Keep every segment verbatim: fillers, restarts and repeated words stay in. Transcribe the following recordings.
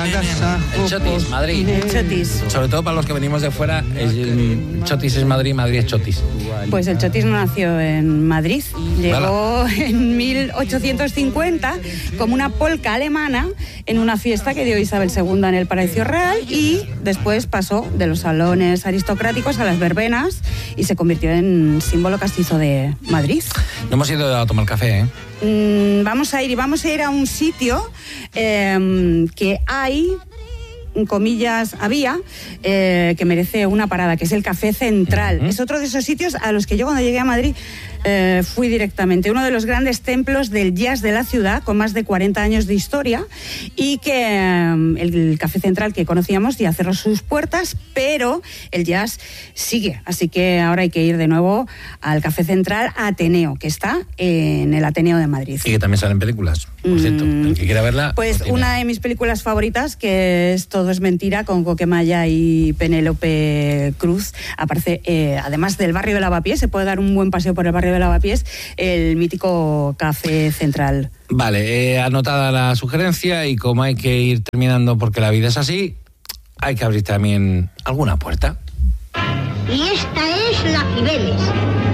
El Chotis, Madrid. El Chotis. Sobre todo para los que venimos de fuera, el Chotis es Madrid, Madrid es Chotis. Pues el Chotis no nació en Madrid, llegó vale. en mil ochocientos cincuenta como una polca alemana en una fiesta que dio Isabel segunda en el Palacio Real y después pasó de los salones aristocráticos a las verbenas y se convirtió en símbolo castizo de Madrid. No hemos ido a tomar café, ¿eh? Mm, vamos a ir y vamos a ir a un sitio eh, que hay... comillas, había, eh, que merece una parada, que es el Café Central. Uh-huh. Es otro de esos sitios a los que yo cuando llegué a Madrid eh, fui directamente. Uno de los grandes templos del jazz de la ciudad, con más de cuarenta años de historia, y que eh, el Café Central que conocíamos ya cerró sus puertas, pero el jazz sigue. Así que ahora hay que ir de nuevo al Café Central Ateneo, que está en el Ateneo de Madrid. Y que también salen películas, por cierto. Mm, el que quiera verla... Pues una de mis películas favoritas, que es Todo es mentira, con Coquemaya y Penélope Cruz, aparece, eh, además del barrio de Lavapiés, se puede dar un buen paseo por el barrio de Lavapiés, el mítico Café Central. Vale, eh, anotada la sugerencia, y como hay que ir terminando porque la vida es así, hay que abrir también alguna puerta. Y esta es la Cibeles.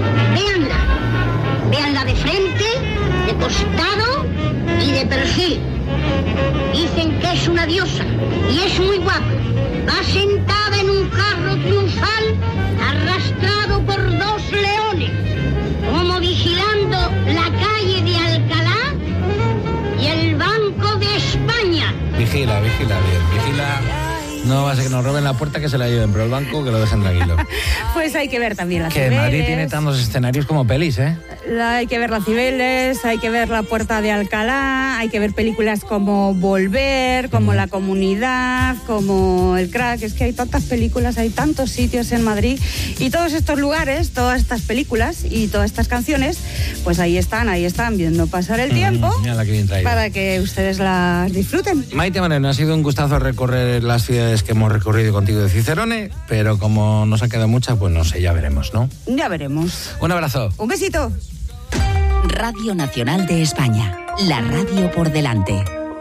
Véanla. Véanla de frente, de costado y de perfil. Dicen que es una diosa y es muy guapa. Va sentada en un carro triunfal arrastrado por dos leones, como vigilando la calle de Alcalá y el Banco de España. Vigila, vigila bien, vigila. No va a ser que nos roben la puerta, que se la lleven, pero el banco que lo dejen tranquilo. Pues hay que ver también las Que Cibeles. Madrid tiene tantos escenarios como pelis, ¿eh? La, hay que ver las Cibeles, hay que ver la Puerta de Alcalá, hay que ver películas como Volver, como mm. La Comunidad, como El Crack. Es que hay tantas películas, hay tantos sitios en Madrid, y todos estos lugares, todas estas películas y todas estas canciones, pues ahí están, ahí están, viendo pasar el tiempo, mm, mira, que bien traído, para que ustedes las disfruten. Maite Moreno, ha sido un gustazo recorrer las ciudades que hemos recorrido contigo de Cicerone, pero como nos ha quedado muchas, pues no sé, ya veremos, ¿no? Ya veremos. Un abrazo. Un besito. Radio Nacional de España, la radio por delante.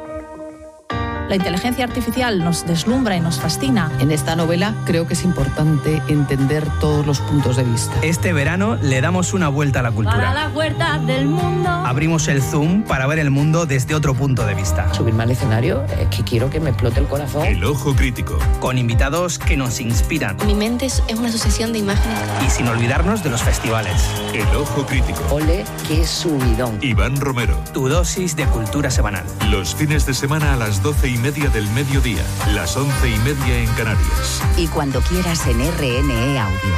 La inteligencia artificial nos deslumbra y nos fascina. En esta novela creo que es importante entender todos los puntos de vista. Este verano le damos una vuelta a la cultura. Para la vuelta del mundo. Abrimos el zoom para ver el mundo desde otro punto de vista. Subirme al escenario es que quiero que me explote el corazón. El ojo crítico. Con invitados que nos inspiran. Mi mente es una sucesión de imágenes. Y sin olvidarnos de los festivales. El ojo crítico. Ole, qué subidón. Iván Romero. Tu dosis de cultura semanal. Los fines de semana a las doce y media del mediodía, las once y media en Canarias. Y cuando quieras en R N E Audio.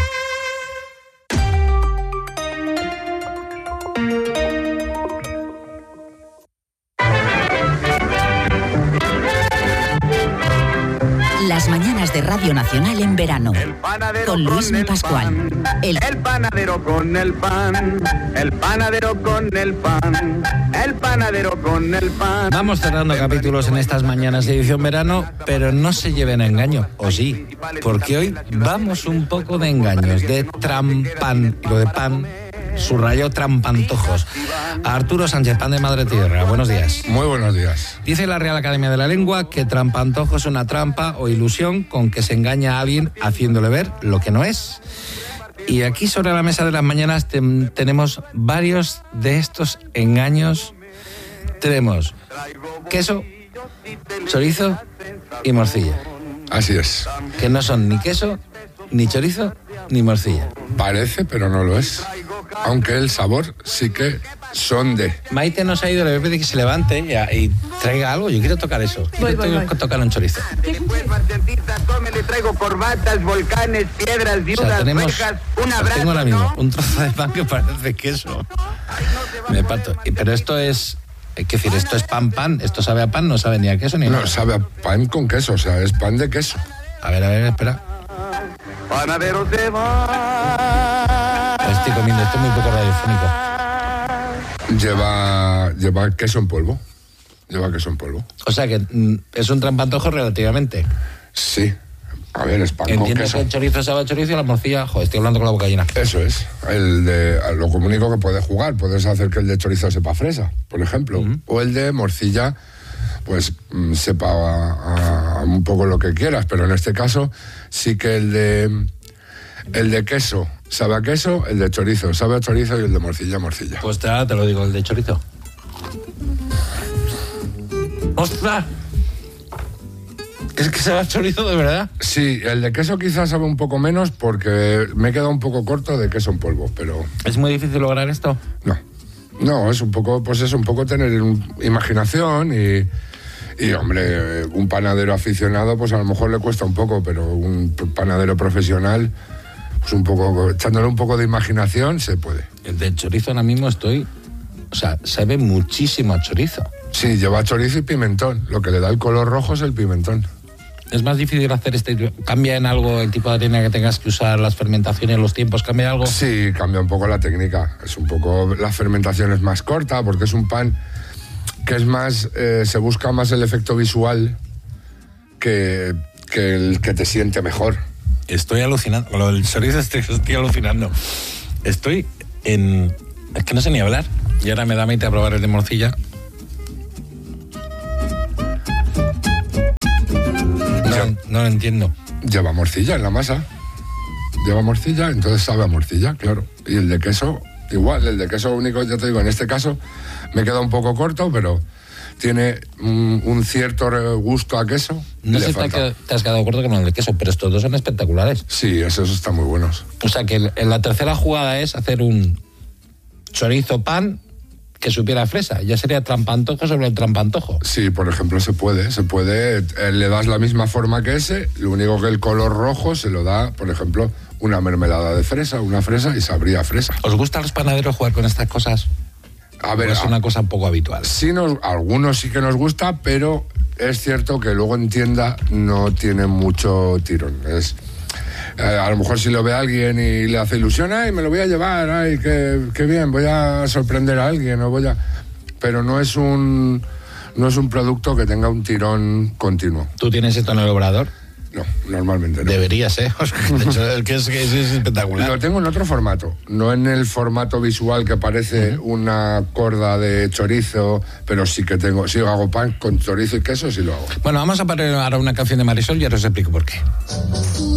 Las mañanas de Radio Nacional en verano. Con Luis Mi Pascual. El... el panadero con el pan. El panadero con el pan. El panadero con el pan. Vamos cerrando capítulos en estas mañanas de edición verano, pero no se lleven a engaño, o sí, porque hoy vamos un poco de engaños, de trampan, lo de pan, subrayó trampantojos. A Arturo Sánchez, pan de Madre Tierra, buenos días. Muy buenos días. Dice la Real Academia de la Lengua que trampantojo es una trampa o ilusión con que se engaña a alguien haciéndole ver lo que no es. Y aquí sobre la mesa de las mañanas te- tenemos varios de estos engaños. Tenemos queso, chorizo y morcilla. Así es. Que no son ni queso, ni chorizo, ni morcilla. Parece, pero no lo es. Aunque el sabor sí que son de... Maite nos ha ido, le voy a pedir que se levante y, y traiga algo. Yo quiero tocar eso. Voy, Quiero voy, voy. tocar un chorizo. Después, Marcentita, tome, le traigo corbatas, volcanes, piedras, O viudas, sea, tenemos, verjas, un os abrazo, tengo ahora mismo ¿no? un trozo de pan que parece queso. Me pato. Y- Pero esto es, es decir, esto es pan pan, esto sabe a pan, no sabe ni a queso ni a No, nada. sabe a pan con queso, o sea, es pan de queso. A ver, a ver, espera. Panadero se va. Estoy comiendo, esto es muy poco radiofónico. Lleva, lleva queso en polvo. Lleva queso en polvo. O sea que mm, es un trampantojo relativamente. Sí. A ver, es pan con Entiendo queso. que el chorizo sabe a chorizo y la morcilla, joder, estoy hablando con la boca llena. Eso es. El de, lo único que puedes jugar, puedes hacer que el de chorizo sepa fresa, por ejemplo. Uh-huh. O el de morcilla, pues mm, sepa a, a, un poco lo que quieras, pero en este caso sí que el de el de queso sabe a queso, el de chorizo sabe a chorizo y el de morcilla a morcilla. Pues te, te lo digo, el de chorizo. ¡Ostras! ¿Es que sabe a chorizo de verdad? Sí, el de queso quizás sabe un poco menos porque me he quedado un poco corto de queso en polvo, pero... ¿Es muy difícil lograr esto? No, no, es un poco, pues es un poco tener un, imaginación y, y, hombre, un panadero aficionado pues a lo mejor le cuesta un poco, pero un panadero profesional, pues un poco, echándole un poco de imaginación se puede. El de chorizo ahora mismo estoy... O sea, sabe muchísimo a chorizo. Sí, lleva chorizo y pimentón, lo que le da el color rojo es el pimentón. ¿Es más difícil hacer este? ¿Cambia en algo el tipo de harina que tengas que usar, las fermentaciones, los tiempos? ¿Cambia algo? Sí, cambia un poco la técnica. Es un poco... La fermentación es más corta porque es un pan que es más... Eh, se busca más el efecto visual que, que el que te siente mejor. Estoy alucinando. Con lo del chorizo estoy, estoy alucinando. Estoy en... Es que no sé ni hablar. Y ahora me da mente a probar el de morcilla. No, no lo entiendo. Lleva morcilla en la masa. Lleva morcilla, entonces sabe a morcilla, claro. Y el de queso, igual. El de queso único, ya te digo, en este caso me queda un poco corto, pero tiene un, un cierto gusto a queso. No sé si te, te has quedado corto con el de queso, pero estos dos son espectaculares. Sí, esos están muy buenos. O sea que en la tercera jugada es hacer un chorizo pan que supiera a fresa. Ya sería trampantojo sobre el trampantojo. Sí, por ejemplo, se puede, se puede. Eh, le das la misma forma que ese, lo único que el color rojo se lo da, por ejemplo, una mermelada de fresa, una fresa y sabría a fresa. ¿Os gusta a los panaderos jugar con estas cosas? A ver, es una cosa poco habitual. Sí, nos, a algunos sí que nos gusta, pero es cierto que luego en tienda no tiene mucho tirón. Es... Eh, a lo mejor si lo ve a alguien y le hace ilusión, ay, me lo voy a llevar, ay, qué, qué bien, voy a sorprender a alguien, o voy a... Pero no es un no es un producto que tenga un tirón continuo. ¿Tú tienes esto en el obrador? No, normalmente no. Deberías, ¿eh? De hecho, el que es, que es, es espectacular. Lo tengo en otro formato, no en el formato visual que parece uh-huh. una corda de chorizo, pero sí que tengo, sí hago pan con chorizo y queso, sí lo hago. Bueno, vamos a parar ahora una canción de Marisol y ahora os explico por qué.